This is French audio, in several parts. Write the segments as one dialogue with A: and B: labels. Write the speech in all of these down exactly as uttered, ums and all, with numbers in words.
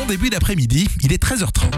A: début d'après-midi, il est treize heures trente.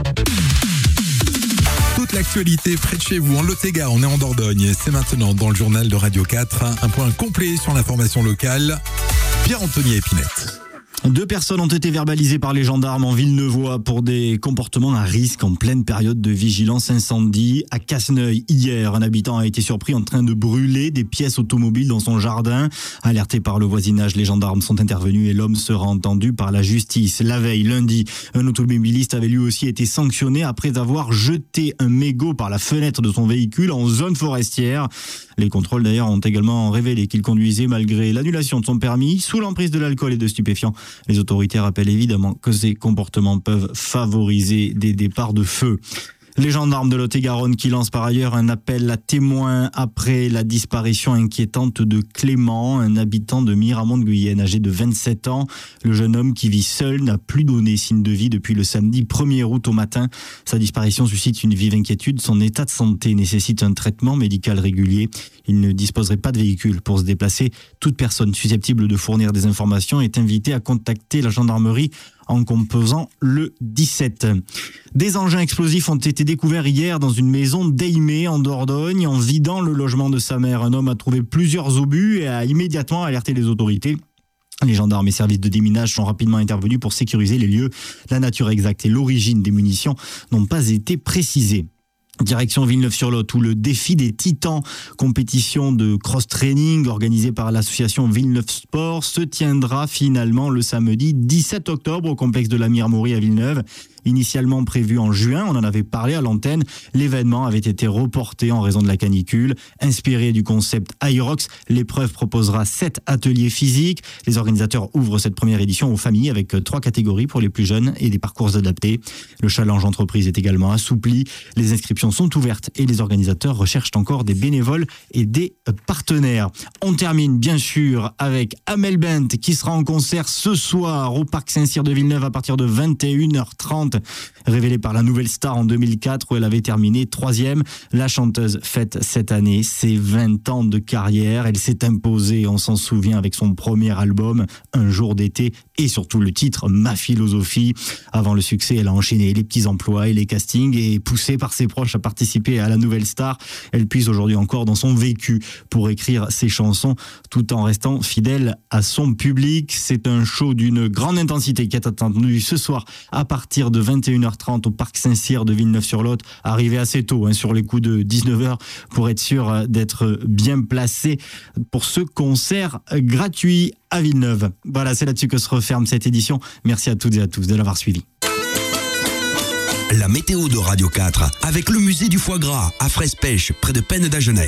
A: Toute l'actualité près de chez vous, en Lot-et-Garonne, on est en Dordogne. C'est maintenant dans le journal de Radio quatre, un point complet sur l'information locale. Pierre-Anthony Épinette.
B: Deux personnes ont été verbalisées par les gendarmes en Villeneuvois pour des comportements à risque en pleine période de vigilance incendie. À Casseneuil, hier, un habitant a été surpris en train de brûler des pièces automobiles dans son jardin. Alerté par le voisinage, les gendarmes sont intervenus et l'homme sera entendu par la justice. La veille, lundi, un automobiliste avait lui aussi été sanctionné après avoir jeté un mégot par la fenêtre de son véhicule en zone forestière. Les contrôles d'ailleurs ont également révélé qu'il conduisait malgré l'annulation de son permis sous l'emprise de l'alcool et de stupéfiants. Les autorités rappellent évidemment que ces comportements peuvent favoriser des départs de feu. Les gendarmes de Lot-et-Garonne qui lancent par ailleurs un appel à témoins après la disparition inquiétante de Clément, un habitant de Miramont-de-Guyenne âgé de vingt-sept ans. Le jeune homme qui vit seul n'a plus donné signe de vie depuis le samedi premier août au matin. Sa disparition suscite une vive inquiétude. Son état de santé nécessite un traitement médical régulier. Il ne disposerait pas de véhicule pour se déplacer. Toute personne susceptible de fournir des informations est invitée à contacter la gendarmerie en composant le dix-sept. Des engins explosifs ont été découverts hier dans une maison d'Aimé en Dordogne. En vidant le logement de sa mère, un homme a trouvé plusieurs obus et a immédiatement alerté les autorités. Les gendarmes et services de déminage sont rapidement intervenus pour sécuriser les lieux. La nature exacte et l'origine des munitions n'ont pas été précisées. Direction Villeneuve-sur-Lot où le défi des titans, compétition de cross-training organisée par l'association Villeneuve Sport, se tiendra finalement le samedi dix-sept octobre au complexe de la Mire-Maury à Villeneuve. Initialement prévu en juin, on en avait parlé à l'antenne, l'événement avait été reporté en raison de la canicule. Inspiré du concept Aerox, l'épreuve proposera sept ateliers physiques. Les organisateurs ouvrent cette première édition aux familles avec trois catégories pour les plus jeunes et des parcours adaptés. Le challenge entreprise est également assoupli. Les inscriptions sont ouvertes et les organisateurs recherchent encore des bénévoles et des partenaires. On termine bien sûr avec Amel Bent qui sera en concert ce soir au Parc Saint-Cyr de Villeneuve à partir de vingt et une heures trente. Révélée par la Nouvelle Star en deux mille quatre où elle avait terminé troisième, la chanteuse fête cette année ses vingt ans de carrière. Elle s'est imposée, on s'en souvient, avec son premier album Un jour d'été et surtout le titre Ma philosophie. Avant le succès, elle a enchaîné les petits emplois et les castings et poussée par ses proches à participer à la Nouvelle Star. Elle puise aujourd'hui encore dans son vécu pour écrire ses chansons tout en restant fidèle à son public. C'est un show d'une grande intensité qui est attendu ce soir à partir de vingt et une heures trente au Parc Saint-Cyr de Villeneuve-sur-Lot. Arrivé assez tôt, hein, sur les coups de dix-neuf heures pour être sûr d'être bien placé pour ce concert gratuit à Villeneuve. Voilà, c'est là-dessus que se referme cette édition. Merci à toutes et à tous de l'avoir suivi.
C: La météo de Radio quatre avec le musée du foie gras à Fraise-Pêche près de Pennes d'Agenais.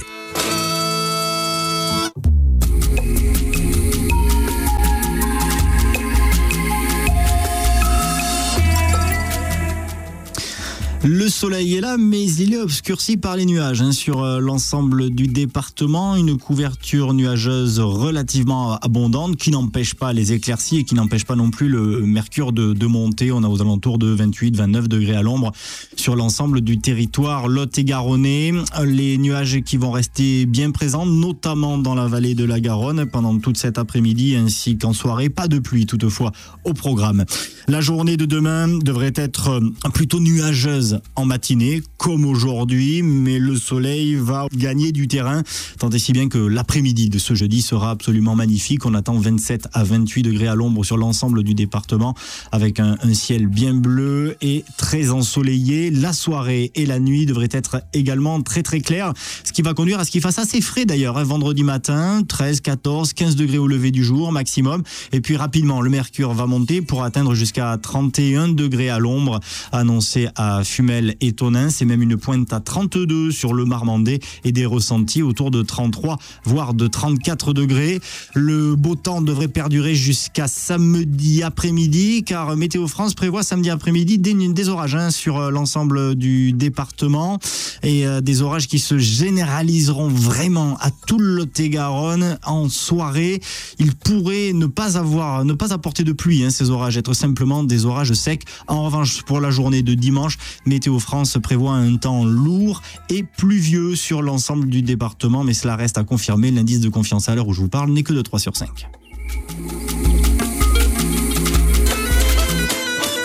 B: Le soleil est là, mais il est obscurci par les nuages hein, sur euh, l'ensemble du département. Une couverture nuageuse relativement abondante qui n'empêche pas les éclaircies et qui n'empêche pas non plus le mercure de, de monter. On a aux alentours de vingt-huit à vingt-neuf degrés à l'ombre sur l'ensemble du territoire lot-et-garonnais. Les nuages qui vont rester bien présents, notamment dans la vallée de la Garonne pendant toute cet après-midi ainsi qu'en soirée. Pas de pluie toutefois au programme. La journée de demain devrait être plutôt nuageuse en matinée comme aujourd'hui, mais le soleil va gagner du terrain tant et si bien que l'après-midi de ce jeudi sera absolument magnifique. On attend vingt-sept à vingt-huit degrés à l'ombre sur l'ensemble du département avec un, un ciel bien bleu et très ensoleillé. La soirée et la nuit devraient être également très très claires, ce qui va conduire à ce qu'il fasse assez frais d'ailleurs hein, vendredi matin, treize, quatorze, quinze degrés au lever du jour maximum, et puis rapidement le mercure va monter pour atteindre jusqu'à trente et un degrés à l'ombre annoncé à Fumel et Tonnin. C'est même une pointe à trente-deux sur le Marmandais et des ressentis autour de trente-trois voire de trente-quatre degrés. Le beau temps devrait perdurer jusqu'à samedi après-midi car Météo France prévoit samedi après-midi des, des orages hein, sur l'ensemble du département et euh, des orages qui se généraliseront vraiment à tout le Lot-et-Garonne en soirée. Il pourrait ne pas avoir, ne pas apporter de pluie hein, ces orages, être simplement des orages secs. En revanche, pour la journée de dimanche, Météo France prévoit un temps lourd et pluvieux sur l'ensemble du département, mais cela reste à confirmer. L'indice de confiance à l'heure où je vous parle n'est que de trois sur cinq.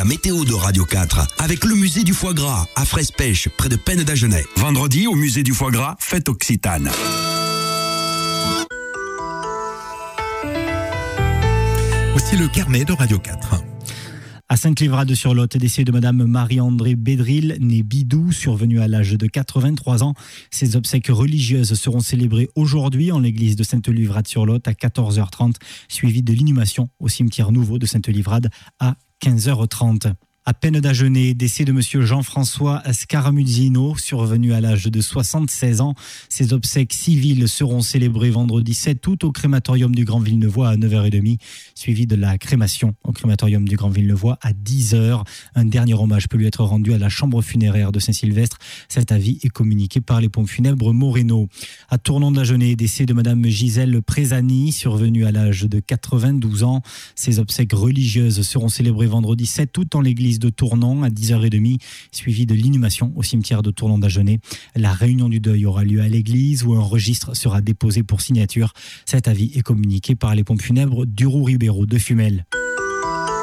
C: météo de Radio quatre avec le musée du foie gras à Fraisse-Pêche, près de Pennes d'Agenais. Vendredi, au musée du foie gras, fête occitane.
A: Voici le carnet de Radio quatre.
B: À Saint-Livrade-sur-Lot, décès de Madame Marie-André Bédril, née Bidou, survenue à l'âge de quatre-vingt-trois ans. Ses obsèques religieuses seront célébrées aujourd'hui en l'église de Sainte-Livrade-sur-Lot à quatorze heures trente, suivies de l'inhumation au cimetière nouveau de Sainte-Livrade à quinze heures trente. À Pennes d'Agenais, décès de monsieur Jean-François Scaramuzino, survenu à l'âge de soixante-seize ans. Ses obsèques civiles seront célébrées vendredi sept août au crématorium du Grand Villeneuvois à neuf heures trente, suivi de la crémation au crématorium du Grand Villeneuvois à dix heures. Un dernier hommage peut lui être rendu à la chambre funéraire de Saint-Sylvestre. Cet avis est communiqué par les pompes funèbres Moreno. À Tournon d'Agenais, décès de madame Gisèle Présani, survenue à l'âge de quatre-vingt-douze ans. Ses obsèques religieuses seront célébrées vendredi sept août en l'église de Tournon à dix heures trente, suivi de l'inhumation au cimetière de Tournon d'Agenais. La réunion du deuil aura lieu à l'église où un registre sera déposé pour signature. Cet avis est communiqué par les pompes funèbres du Roux-Ribéraud de Fumel.